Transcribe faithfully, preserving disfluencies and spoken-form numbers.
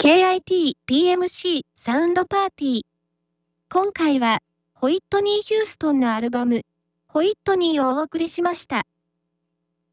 ケーアイティーピーエムシー サウンドパーティー。今回は、ホイットニー・ヒューストンのアルバム、ホイットニーをお送りしました。